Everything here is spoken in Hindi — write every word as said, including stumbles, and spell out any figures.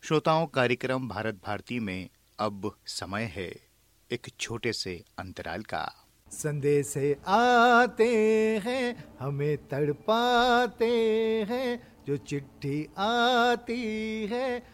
श्रोताओं, कार्यक्रम भारत भारती में अब समय है एक छोटे से अंतराल का। संदेश आते हैं हमें तड़पाते हैं, जो चिट्ठी आती है